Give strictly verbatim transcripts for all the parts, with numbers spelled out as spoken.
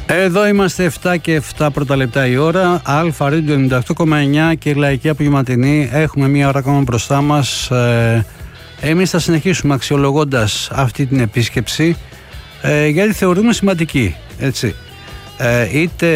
Εδώ είμαστε εφτά και εφτά πρώτα λεπτά η ώρα. Αλφα Radio ενενήντα οκτώ κόμμα εννιά και Λαϊκή Απογευματινή. Έχουμε μία ώρα ακόμα μπροστά μας. Ε, εμείς θα συνεχίσουμε αξιολογώντας αυτή την επίσκεψη, ε, γιατί θεωρούμε σημαντική, έτσι. Ε, είτε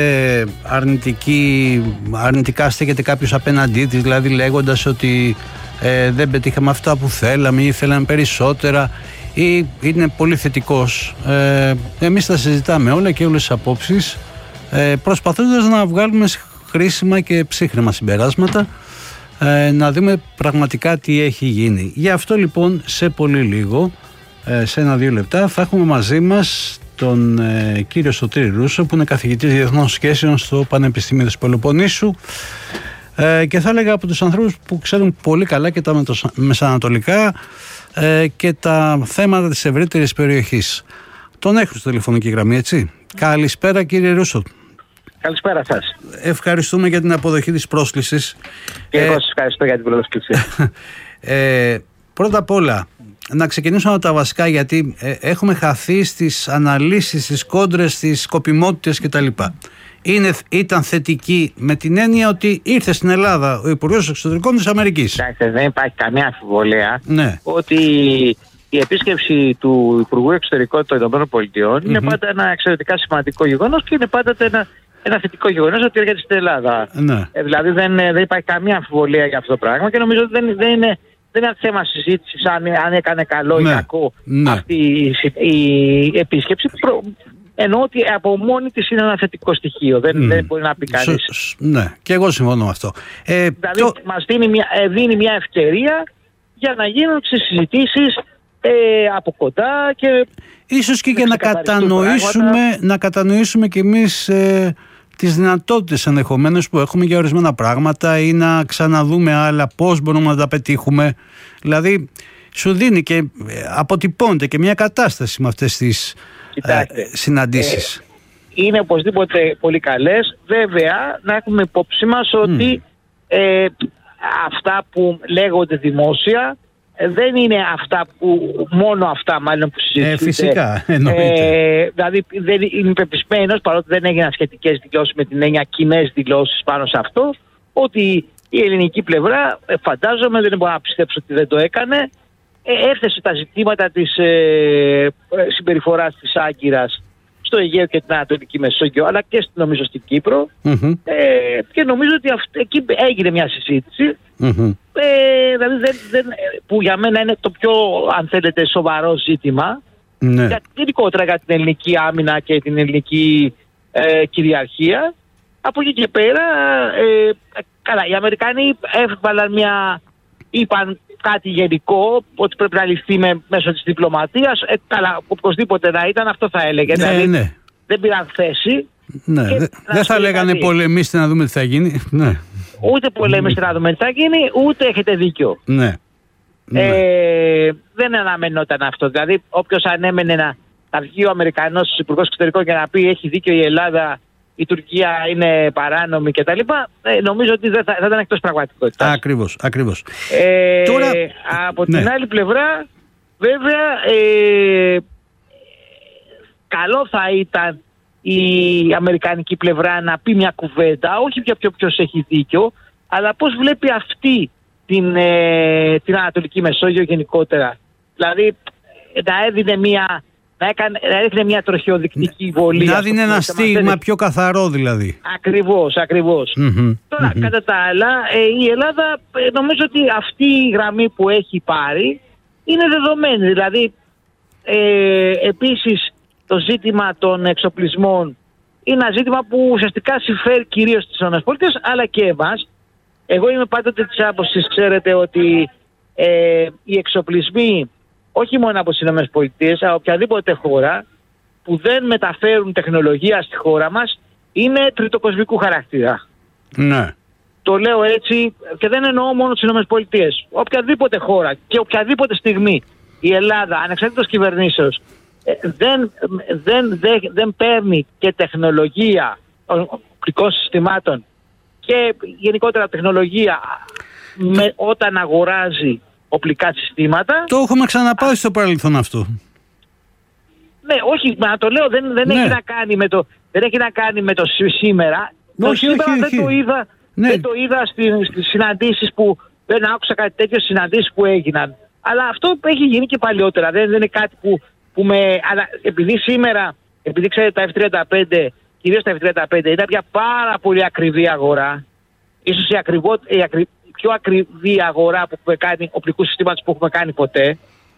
αρνητική, αρνητικά στέκεται κάποιος απέναντί της, δηλαδή λέγοντας ότι ε, δεν πετύχαμε αυτά που θέλαμε ή θέλαμε περισσότερα, ή είναι πολύ θετικός. Ε, εμείς τα συζητάμε όλα και όλες τις απόψεις, ε, προσπαθώντας να βγάλουμε χρήσιμα και ψύχρεμα συμπεράσματα, ε, να δούμε πραγματικά τι έχει γίνει. Γι' αυτό λοιπόν σε πολύ λίγο, ε, σε ένα-δύο λεπτά, θα έχουμε μαζί μας τον ε, κύριο Σωτήρη Ρούσο, που είναι καθηγητής διεθνών σχέσεων στο Πανεπιστήμιο της Πελοποννήσου, ε, και θα έλεγα από τους ανθρώπους που ξέρουν πολύ καλά και τα μεσανατολικά ε, και τα θέματα της ευρύτερης περιοχής. Τον έχω στη τηλεφωνική γραμμή, έτσι. Καλησπέρα, κύριε Ρούσο. Καλησπέρα σας. Ευχαριστούμε για την αποδοχή της πρόσκλησης. Και εγώ σας ευχαριστώ για την πρόσκληση. ε, πρώτα απ' όλα, να ξεκινήσουμε από τα βασικά, γιατί ε, έχουμε χαθεί στις αναλύσεις, στις κόντρες, στις σκοπιμότητες κτλ. Είναι, ήταν θετική με την έννοια ότι ήρθε στην Ελλάδα ο Υπουργός Εξωτερικών της Αμερικής. Εντάξει, δεν υπάρχει καμία αμφιβολία, ναι, ότι η επίσκεψη του Υπουργού Εξωτερικών των ΗΠΑ mm-hmm. είναι πάντα ένα εξαιρετικά σημαντικό γεγονός και είναι πάντα ένα, ένα θετικό γεγονός ότι έρχεται στην Ελλάδα. Ναι. Ε, δηλαδή δεν, δεν υπάρχει καμία αμφιβολία για αυτό το πράγμα και νομίζω ότι δεν, δεν είναι. Δεν είναι θέμα συζήτησης αν, αν έκανε καλό ή ναι, κακό ναι. αυτή η, η επίσκεψη. Προ, εννοώ ότι από μόνη της είναι ένα θετικό στοιχείο. Δεν, mm. δεν μπορεί να πει κανείς. Σ, ναι, και εγώ συμφωνώ με αυτό. Ε, δηλαδή το... μας δίνει μια, δίνει μια ευκαιρία για να γίνουν συζητήσεις ε, από κοντά και ίσως και για να κατανοήσουμε, να κατανοήσουμε κι εμείς ε, τις δυνατότητες ενδεχομένως που έχουμε για ορισμένα πράγματα ή να ξαναδούμε άλλα πώς μπορούμε να τα πετύχουμε. Δηλαδή σου δίνει και αποτυπώνεται και μια κατάσταση με αυτές τις Κοιτάξτε, ε, συναντήσεις. Ε, είναι οπωσδήποτε πολύ καλές. Βέβαια να έχουμε υπόψη μας ότι mm. ε, αυτά που λέγονται δημόσια δεν είναι αυτά που, μόνο αυτά μάλλον που συζητούνται. Ε, φυσικά, εννοείται. Ε, δηλαδή δεν είμαι πεπισμένος, παρότι δεν έγιναν σχετικές δηλώσεις με την έννοια κοινές δηλώσεις πάνω σε αυτό, ότι η ελληνική πλευρά, ε, φαντάζομαι, δεν μπορώ να πιστέψω ότι δεν το έκανε, ε, έφτασε τα ζητήματα της ε, συμπεριφοράς της Άγκυρας στο Αιγαίο και την Ανατολική Μεσόγειο, αλλά και νομίζω στην Κύπρο. Mm-hmm. Ε, και νομίζω ότι αυ- εκεί έγινε μια συζήτηση. Mm-hmm. Ε, δηλαδή δεν, δεν, που για μένα είναι το πιο, αν θέλετε, σοβαρό ζήτημα. Ναι. Για, γενικότερα για την ελληνική άμυνα και την ελληνική ε, κυριαρχία. Από εκεί και πέρα, ε, καλά, οι Αμερικανοί έβαλαν μια, είπαν κάτι γενικό, ότι πρέπει να ληφθεί με, μέσω της διπλωματίας. Ε, καλά, οπωσδήποτε να ήταν, αυτό θα έλεγε. Ναι, δηλαδή, ναι. Δεν πήραν θέση. Ναι, δεν δε θα λέγανε πολεμήστε να δούμε τι θα γίνει. Ναι. Ούτε πολέμηστε να δούμε τι θα γίνει, ούτε έχετε δίκιο. Ναι. Ε, ναι. Δεν αναμενόταν αυτό. Δηλαδή, όποιος ανέμενε να, να βγει ο Αμερικανός Υπουργός Εξωτερικών και να πει έχει δίκιο η Ελλάδα, η Τουρκία είναι παράνομη κτλ., ε, νομίζω ότι δεν θα, θα ήταν εκτός πραγματικότητας. Ακριβώς, ακριβώς. Ε, Τώρα... Από ναι. την άλλη πλευρά, βέβαια, ε, καλό θα ήταν η αμερικανική πλευρά να πει μια κουβέντα, όχι για ποιο ποιος έχει δίκιο, αλλά πώς βλέπει αυτή την, ε, την Ανατολική Μεσόγειο γενικότερα. Δηλαδή να έδινε μια, να έκανε, να έδινε μια τροχιοδεικτική βολή. Να δίνει ένα στίγμα πιο καθαρό δηλαδή. Ακριβώς, ακριβώς. Mm-hmm, Τώρα, mm-hmm. κατά τα άλλα, ε, η Ελλάδα ε, νομίζω ότι αυτή η γραμμή που έχει πάρει είναι δεδομένη. Δηλαδή, ε, επίσης, το ζήτημα των εξοπλισμών είναι ένα ζήτημα που ουσιαστικά συμφέρει κυρίως τις ΗΠΑ, αλλά και εμάς. Εγώ είμαι πάντοτε της άποψης, ξέρετε, ότι ε, οι εξοπλισμοί, όχι μόνο από τις ΗΠΑ, αλλά οποιαδήποτε χώρα που δεν μεταφέρουν τεχνολογία στη χώρα μας, είναι τριτοκοσμικού χαρακτήρα. Ναι. Το λέω έτσι και δεν εννοώ μόνο τις ΗΠΑ. Οποιαδήποτε χώρα και οποιαδήποτε στιγμή η Ελλάδα, ανεξαρτήτως κυβερνήσεως, δεν, δεν, δεν, δεν παίρνει και τεχνολογία οπτικών συστημάτων και γενικότερα τεχνολογία με, όταν αγοράζει οπλικά συστήματα. Το έχουμε ξαναπάει Α... στο παρελθόν αυτό. Ναι, όχι, μα το λέω, δεν, δεν ναι. έχει να κάνει με το, δεν έχει να κάνει με το σήμερα. Όχι, το σήμερα όχι, δεν, όχι. Το είδα, Ναι. δεν το είδα στις, στις συναντήσεις που δεν άκουσα κάτι τέτοιο στις συναντήσεις που έγιναν. Αλλά αυτό έχει γίνει και παλιότερα. Δεν, δεν είναι κάτι που, που με... Αλλά επειδή σήμερα, επειδή ξέρετε τα εφ τριάντα πέντε, κυρίως τα εφ τριάντα πέντε, είναι μια πάρα πολύ ακριβή αγορά. Ίσως η, ακριβό, η, ακρι, η πιο ακριβή αγορά που έχουμε κάνει, οπλικού συστήματος που έχουμε κάνει ποτέ.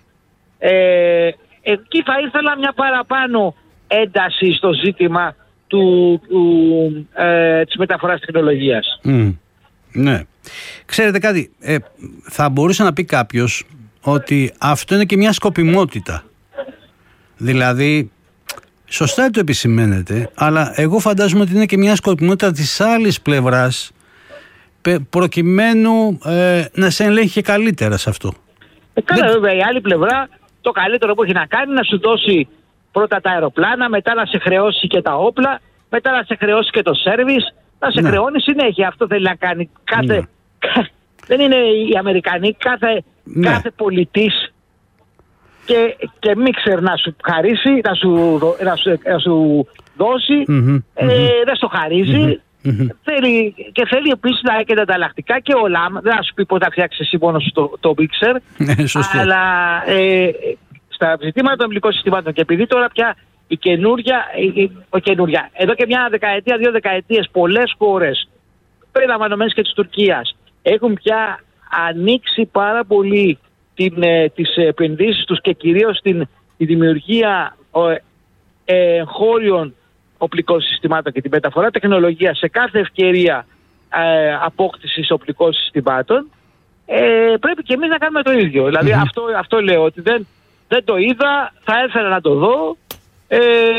Ε, εκεί θα ήθελα μια παραπάνω ένταση στο ζήτημα του, του, ε, της μεταφοράς τεχνολογίας. Mm. Ναι. Ξέρετε κάτι, ε, θα μπορούσε να πει κάποιος ότι αυτό είναι και μια σκοπιμότητα. Δηλαδή, σωστά το επισημαίνετε, αλλά εγώ φαντάζομαι ότι είναι και μια σκοπιμότητα της άλλης πλευράς, προκειμένου ε, να σε ελέγχει καλύτερα σε αυτό. Ε, καλά, Δεν... βέβαια, η άλλη πλευρά το καλύτερο που έχει να κάνει να σου δώσει πρώτα τα αεροπλάνα, μετά να σε χρεώσει και τα όπλα, μετά να σε χρεώσει και το σέρβις, να σε ναι. χρεώνει συνέχεια. Αυτό θέλει να κάνει κάθε... Ναι. Δεν είναι οι Αμερικανοί, κάθε, ναι. κάθε πολιτής και, και μίξερ να σου χαρίσει, να σου, να σου, να σου δώσει, mm-hmm, ε, mm-hmm. δεν στο χαρίζει. Mm-hmm. Θέλει, και θέλει επίσης να έχει και τα ανταλλακτικά και ο ΛΑΜ. Δεν θα σου πει πότε θα φτιάξει εσύ μόνο σου το, το μίξερ. Αλλά ε, στα ζητήματα των εμπλικών συστημάτων, και επειδή τώρα πια η καινούρια, η, ο καινούρια, εδώ και μια δεκαετία, δύο δεκαετίες, πολλές χώρες, περιλαμβανομένες και της Τουρκίας, έχουν πια ανοίξει πάρα πολύ την, ε, τις επενδύσεις τους και κυρίως την, τη δημιουργία ε, εγχώριων οπλικών συστημάτων και την μεταφορά τεχνολογίας σε κάθε ευκαιρία ε, απόκτησης οπλικών συστημάτων. Ε, πρέπει και εμείς να κάνουμε το ίδιο. Mm-hmm. Δηλαδή αυτό, αυτό λέω, ότι δεν, δεν το είδα, θα ήθελα να το δω. Ε,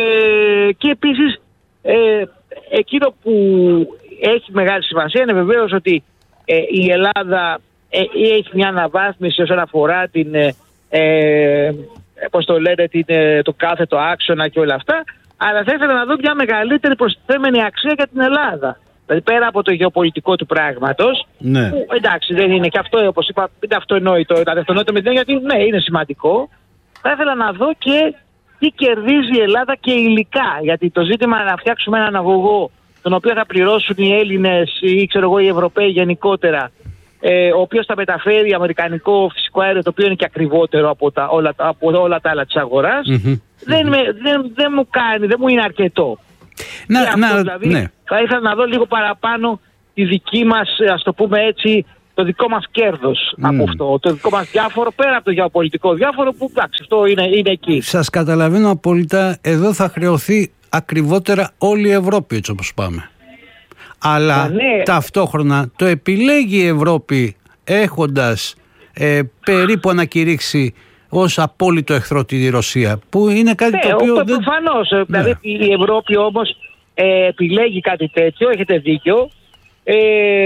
και επίσης ε, εκείνο που έχει μεγάλη σημασία είναι βεβαίως ότι ε, η Ελλάδα ε, έχει μια αναβάθμιση όσον αφορά την, ε, ε, πώς το λένε, την, ε, το κάθετο άξονα και όλα αυτά, αλλά θα ήθελα να δω μια μεγαλύτερη προστιθέμενη αξία για την Ελλάδα. Δηλαδή πέρα από το γεωπολιτικό του πράγματος, ναι. που εντάξει δεν είναι και αυτό, όπως είπα, είναι αυτονόητο, είναι αυτονόητο με την έννοια γιατί ναι, είναι σημαντικό. Θα ήθελα να δω και τι κερδίζει η Ελλάδα και υλικά. Γιατί το ζήτημα να φτιάξουμε έναν αγωγό τον οποίο θα πληρώσουν οι Έλληνες ή ξέρω εγώ οι Ευρωπαίοι γενικότερα, ε, ο οποίος θα μεταφέρει αμερικανικό φυσικό αέριο, το οποίο είναι και ακριβότερο από, τα, όλα, από όλα τα άλλα της αγοράς, mm-hmm. δεν, με, δεν, δεν μου κάνει, δεν μου είναι αρκετό. Να, αυτό, να, δηλαδή, ναι. θα ήθελα να δω λίγο παραπάνω τη δική μας, ας το πούμε έτσι, το δικό μας κέρδος mm. από αυτό, το δικό μας διάφορο, πέρα από το γεωπολιτικό διάφορο που εντάξει, αυτό είναι, είναι εκεί. Σας καταλαβαίνω απόλυτα, εδώ θα χρεωθεί ακριβότερα όλη η Ευρώπη έτσι όπως πάμε. Αλλά Α, ναι. ταυτόχρονα το επιλέγει η Ευρώπη έχοντας ε, περίπου ανακηρύξει ως απόλυτο εχθρό τη Ρωσία, που είναι κάτι ναι, το οποίο ο, δεν... προφανώς, ναι. δηλαδή η Ευρώπη όμως ε, επιλέγει κάτι τέτοιο, έχετε δίκιο, ε,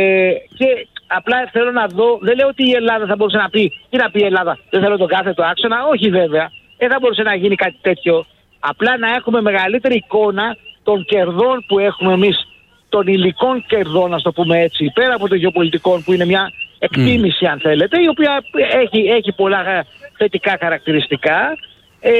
και απλά θέλω να δω, δεν λέω ότι η Ελλάδα θα μπορούσε να πει, τι να πει η Ελλάδα, δεν θέλω τον κάθετο άξονα, όχι βέβαια, δεν θα μπορούσε να γίνει κάτι τέτοιο, απλά να έχουμε μεγαλύτερη εικόνα των κερδών που έχουμε εμείς, των υλικών κερδών, να το πούμε έτσι, πέρα από των γεωπολιτικών που είναι μια εκτίμηση mm. αν θέλετε, η οποία έχει, έχει πολλά θετικά χαρακτηριστικά. Ε,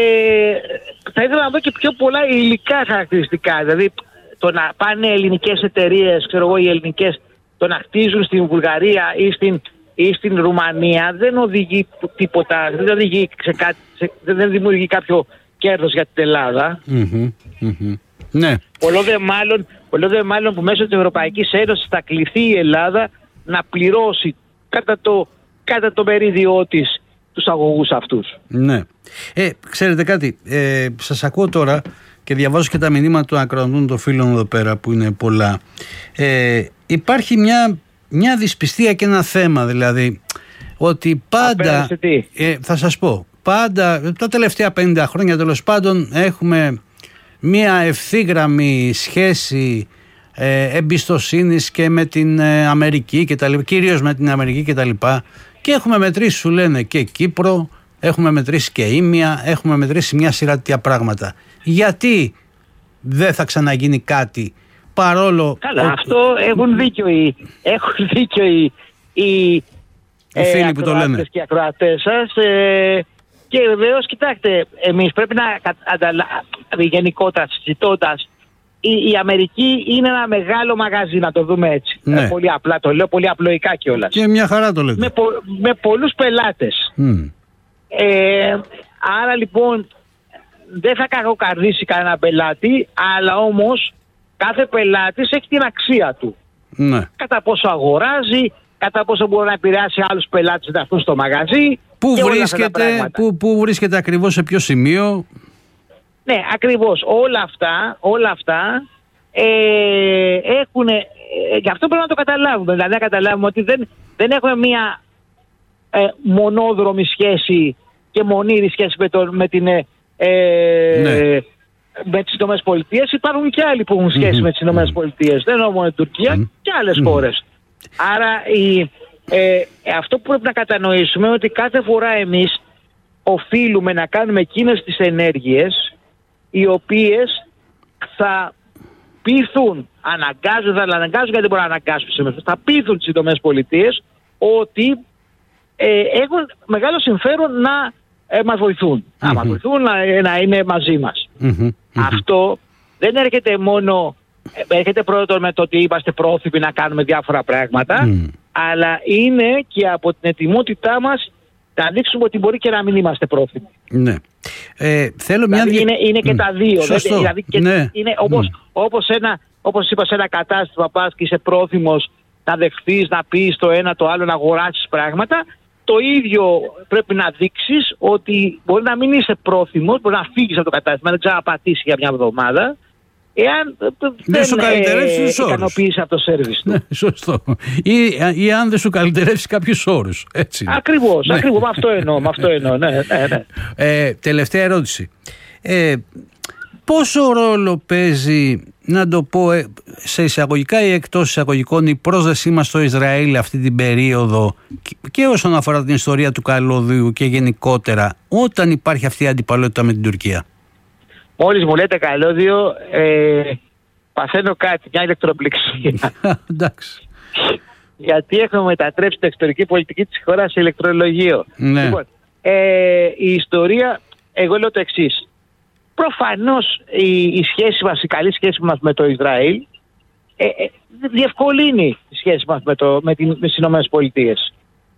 θα ήθελα να δω και πιο πολλά υλικά χαρακτηριστικά, δηλαδή το να πάνε ελληνικές εταιρείες, ξέρω εγώ οι ελληνικές, το να χτίζουν στην Βουλγαρία ή στην, ή στην Ρουμανία δεν οδηγεί τίποτα, δεν οδηγεί σε κάτι, σε, δεν δημιουργεί κάποιο κέρδος για την Ελλάδα. Mm-hmm, mm-hmm. Ναι. Πολλό δε μάλλον, πολλό δε μάλλον που μέσω της Ευρωπαϊκής Ένωσης θα κληθεί η Ελλάδα να πληρώσει κατά το, κατά το μερίδιό της τους αγωγούς αυτούς. Ναι. Ε, ξέρετε κάτι, ε, σας ακούω τώρα και διαβάζω και τα μηνύματα των ακροατών των φίλων εδώ πέρα που είναι πολλά. Ε, υπάρχει μια, μια δυσπιστία και ένα θέμα, δηλαδή ότι πάντα, ε, θα σας πω, πάντα τα τελευταία πενήντα χρόνια τέλος πάντων έχουμε μια ευθύγραμμη σχέση ε, εμπιστοσύνης και με την ε, Αμερική και τα λοιπά, κυρίως με την Αμερική και τα λοιπά, και έχουμε μετρήσει, σου λένε, και Κύπρο, έχουμε μετρήσει και Ήμια, έχουμε μετρήσει μια σειρά τέτοια πράγματα. Γιατί δεν θα ξαναγίνει κάτι παρόλο... Καλά, ο... αυτό έχουν δίκιο οι, έχουν δίκιο οι, οι, οι ε, φίλοι που το λένε και οι ακροατές σας, ε, και βεβαίως κοιτάξτε, εμείς πρέπει να ανταλα... γενικότερα συζητώντας η, η Αμερική είναι ένα μεγάλο μαγαζί, να το δούμε έτσι. Ναι. Ε, πολύ απλά το λέω, πολύ απλοϊκά κιόλας. Και μια χαρά το λέτε. Με, πο, με πολλούς πελάτες. Mm. Ε, άρα λοιπόν δεν θα κακοκαρδίσει κανένα πελάτη, αλλά όμως κάθε πελάτης έχει την αξία του. Ναι. Κατά πόσο αγοράζει, κατά πόσο μπορεί να επηρεάσει άλλους πελάτες να έρθουν στο μαγαζί. Πού βρίσκεται, πού, πού βρίσκεται ακριβώς, σε ποιο σημείο. Ναι, ακριβώς. Όλα αυτά, όλα αυτά ε, έχουν... Ε, γι' αυτό πρέπει να το καταλάβουμε. Δηλαδή να καταλάβουμε ότι δεν, δεν έχουμε μία ε, μονόδρομη σχέση και μονήρη σχέση με, το, με την... Ε, ναι. με τις Ηνωμένες Πολιτείες. Υπάρχουν και άλλοι που έχουν σχέση mm-hmm. με τις Ηνωμένες Πολιτείες. Δεν είναι μόνο η Τουρκία mm-hmm. και άλλες mm-hmm. χώρες. Άρα η, ε, αυτό που πρέπει να κατανοήσουμε είναι ότι κάθε φορά εμείς οφείλουμε να κάνουμε εκείνες τις ενέργειες οι οποίες θα πείθουν, αναγκάζουν, θα αναγκάζουν γιατί δεν μπορούν να αναγκάσουν, θα πείθουν τις Ηνωμένες Πολιτείες ότι ε, έχουν μεγάλο συμφέρον να ε, μας βοηθούν. Mm-hmm. Να μας βοηθούν, να, να είναι μαζί μας. Mm-hmm. Αυτό δεν έρχεται μόνο, έρχεται πρώτον με το ότι είμαστε πρόθυμοι να κάνουμε διάφορα πράγματα, mm. αλλά είναι και από την ετοιμότητά μας να δείξουμε ότι μπορεί και να μην είμαστε πρόθυμοι. Ναι. Ε, θέλω δηλαδή μια... είναι, είναι και mm. τα δύο. Σωστό. Δηλαδή και ναι. είναι όπως, mm. όπως, ένα, όπως είπα, σε ένα κατάστημα πας και είσαι πρόθυμος να δεχθείς, να πεις το ένα το άλλο, να αγοράσεις πράγματα. Το ίδιο πρέπει να δείξεις ότι μπορεί να μην είσαι πρόθυμος, μπορεί να φύγεις από το κατάστημα, δεν ξαναπατήσεις για μια εβδομάδα, εάν δεν σου ε, ικανοποιείς από το σέρβις του. Ναι, σωστό. Ή, ή αν δεν σου καλυτερεύσει κάποιους όρους. Έτσι. Ακριβώς, ναι. ακριβώς. Αυτό εννοώ. Αυτό εννοώ. Ναι, ναι, ναι. Ε, τελευταία ερώτηση. Ε, πόσο ρόλο παίζει, να το πω σε εισαγωγικά ή εκτός εισαγωγικών, η πρόσδεσή μας στο Ισραήλ αυτή την περίοδο και όσον αφορά την ιστορία του καλώδιου και γενικότερα, όταν υπάρχει αυτή η αντιπαλότητα με την Τουρκία? Μόλις μου λέτε καλώδιο, ε, παθαίνω κάτι, μια ηλεκτροπληξία. Εντάξει. Γιατί έχουμε μετατρέψει την εξωτερική πολιτική της χώρας σε ηλεκτρολογείο. Ναι. Λοιπόν, ε, η ιστορία, εγώ λέω το εξής. Προφανώς η, η σχέση μας, η καλή σχέση μας με το Ισραήλ ε, ε, διευκολύνει τη σχέση μας με, το, με, την, με τις Ηνωμένες Πολιτείες.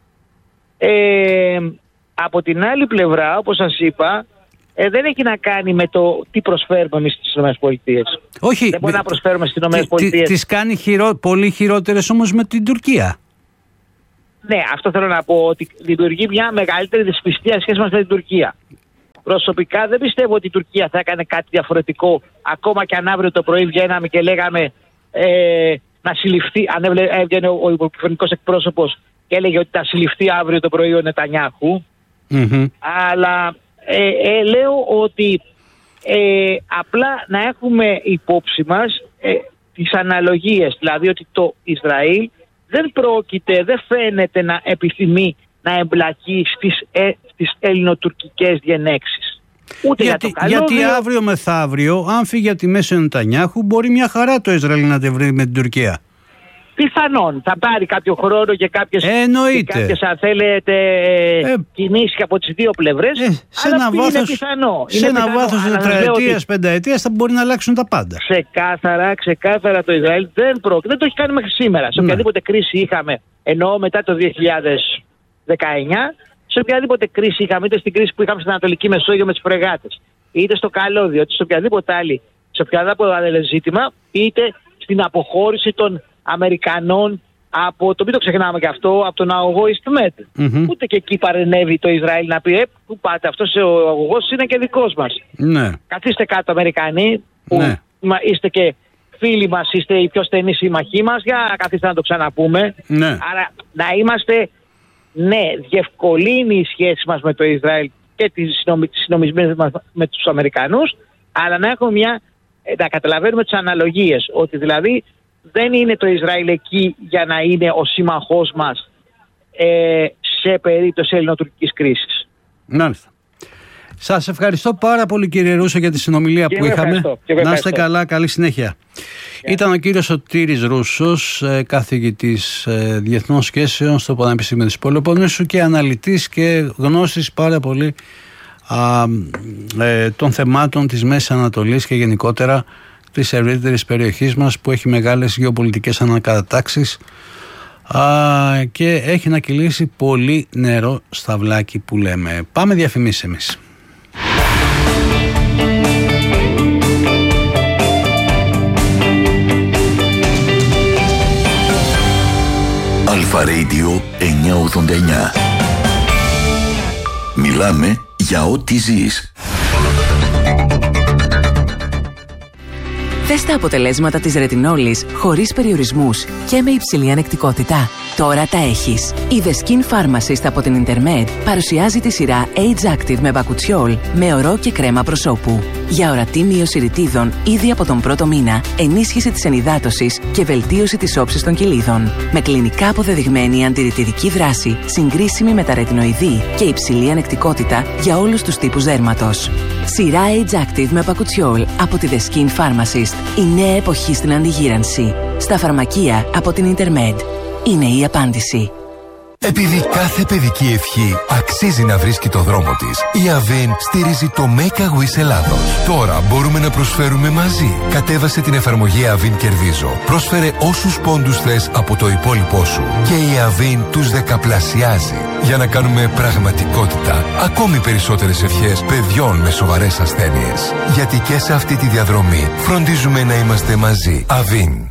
Ε, από την άλλη πλευρά, όπως σας είπα, ε, δεν έχει να κάνει με το τι προσφέρουμε εμείς στις Ηνωμένες Πολιτείες. Όχι, δεν μπορεί να προσφέρουμε στις Ηνωμένες Πολιτείες. Τις κάνει χειρό, πολύ χειρότερες όμως με την Τουρκία. Ναι, αυτό θέλω να πω, ότι λειτουργεί μια μεγαλύτερη δυσπιστία σχέση μας με την Τουρκία. Προσωπικά δεν πιστεύω ότι η Τουρκία θα έκανε κάτι διαφορετικό, ακόμα και αν αύριο το πρωί βγαίναμε και λέγαμε ε, να συλληφθεί, αν έβγαινε ο, ο υποκυβερνητικός εκπρόσωπος και έλεγε ότι θα συλληφθεί αύριο το πρωί ο Νετανιάχου. Mm-hmm. Αλλά ε, ε, λέω ότι ε, απλά να έχουμε υπόψη μας ε, τις αναλογίες, δηλαδή ότι το Ισραήλ δεν πρόκειται, δεν φαίνεται να επιθυμεί να εμπλακεί στις, ε, στις ελληνοτουρκικές διενέξεις. Ούτε γιατί, για το καλώδιο. Γιατί αύριο μεθαύριο, αν φύγει από τη μέση ο Νετανιάχου, μπορεί μια χαρά το Ισραήλ να τη βρει με την Τουρκία. Πιθανόν. Θα πάρει κάποιο χρόνο και κάποιες, Εννοείται. και κάποιες αν θέλετε, ε, κινήσεις από τις δύο πλευρές. Ε, σε ένα αλλά βάθος, είναι πιθανό. Σε είναι ένα πιθανό, βάθος τετραετίας, ότι... πενταετίας θα μπορεί να αλλάξουν τα πάντα. Ξεκάθαρα, ξεκάθαρα το Ισραήλ δεν πρόκειται. Δεν το έχει κάνει μέχρι σήμερα. Σε οποιαδήποτε ναι. κρίση είχαμε, εννοώ μετά το δύο χιλιάδες δεκαεννιά, σε οποιαδήποτε κρίση είχαμε, είτε στην κρίση που είχαμε στην Ανατολική Μεσόγειο με τις φρεγάτες, είτε στο καλώδιο, είτε σε οποιαδήποτε άλλη, σε οποιαδήποτε άλλο ζήτημα, είτε στην αποχώρηση των Αμερικανών από το, μην το ξεχνάμε και αυτό, από τον αγωγό East-Med. Mm-hmm. Ούτε και εκεί παρενέβη το Ισραήλ να πει: Ε, πού πάτε, αυτός ο αγωγός είναι και δικός μας. Ναι. Καθίστε κάτω, Αμερικανοί, που ναι. είστε και φίλοι μας, είστε οι πιο στενοί σύμμαχοί μας, για καθίστε να το ξαναπούμε. Ναι. Άρα να είμαστε, ναι, διευκολύνει η σχέση μας με το Ισραήλ και τις συνομισμένες μας με τους Αμερικανούς, αλλά να έχουμε μια, να καταλαβαίνουμε τις αναλογίες, ότι δηλαδή δεν είναι το Ισραήλ εκεί για να είναι ο σύμμαχός μας ε, σε περίπτωση ελληνοτουρκικής κρίσης. Μάλιστα. Σας ευχαριστώ πάρα πολύ, κύριε Ρούσο, για τη συνομιλία και που είχαμε. Να είστε καλά, καλή συνέχεια. Yeah. Ήταν ο κύριος Σωτήρης Ρούσος, καθηγητής διεθνών σχέσεων στο Πανεπιστήμιο της Πελοποννήσου και αναλυτής και γνώσης πάρα πολύ α, ε, των θεμάτων της Μέσης Ανατολής και γενικότερα της ευρύτερης περιοχής μας που έχει μεγάλες γεωπολιτικές ανακατατάξεις α, και έχει να κυλήσει πολύ νερό στα βλάκι που λέμε. Πάμε διαφημίσεις εμείς. Αλφα Radio εννιακόσια ογδόντα εννιά. Μιλάμε για ό,τι ζεις. Θες τα αποτελέσματα της ρετινόλης χωρίς περιορισμούς και με υψηλή ανεκτικότητα? Τώρα τα έχεις. Η The Skin Pharmacist από την Intermed παρουσιάζει τη σειρά Age Active με μπακουτσιόλ με ορό και κρέμα προσώπου. Για ορατή μείωση ρητίδων ήδη από τον πρώτο μήνα, ενίσχυση της ενυδάτωσης και βελτίωση της όψης των κυλίδων. Με κλινικά αποδεδειγμένη αντιρρητιδική δράση, συγκρίσιμη με τα ρετινοειδή και υψηλή ανεκτικότητα για όλους τους τύπους δέρματος. Σειρά Age Active με μπακουτσιόλ από τη The Skin Pharmacist. Η νέα εποχή στην αντιγύρανση. Στα φαρμακεία από την Intermed. Είναι η απάντηση. Επειδή κάθε παιδική ευχή αξίζει να βρίσκει το δρόμο της, η Avin στηρίζει το Make a Wish Ελλάδος. Τώρα μπορούμε να προσφέρουμε μαζί. Κατέβασε την εφαρμογή Avin Κερδίζω. Πρόσφερε όσους πόντους θες από το υπόλοιπό σου και η Avin τους δεκαπλασιάζει για να κάνουμε πραγματικότητα ακόμη περισσότερες ευχές παιδιών με σοβαρές ασθένειες. Γιατί και σε αυτή τη διαδρομή φροντίζουμε να είμαστε μαζί. Avin.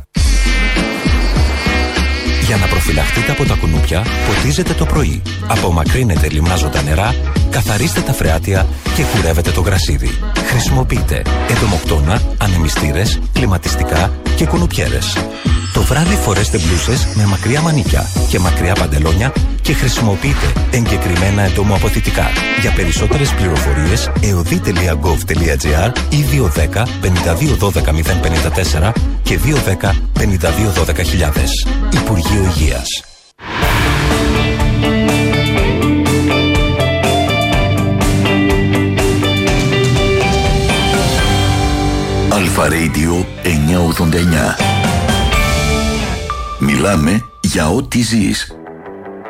Για να προφυλαχτείτε από τα κουνούπια, ποτίζετε το πρωί. Απομακρύνετε λιμνάζοντα νερά, καθαρίστε τα φρεάτια και κουρεύετε το γρασίδι. Χρησιμοποιείτε εντομοκτώνα, ανεμιστήρες, κλιματιστικά και κουνουπιέρες. Το βράδυ φορέστε μπλούσες με μακριά μανίκια και μακριά παντελόνια και χρησιμοποιείτε εγκεκριμένα εντομοαποθητικά. Για περισσότερες πληροφορίες εωδή τελεία γκοβ τελεία τζι άρ ή δύο ένα μηδέν πέντε δύο ένα δύο μηδέν πέντε τέσσερα και δύο ένα μηδέν πέντε δύο ένα δύο χιλιάδες. Υπουργείο Υγείας. Αλφα Radio εννιακόσια ογδόντα εννιά. Μιλάμε για ό,τι ζεις.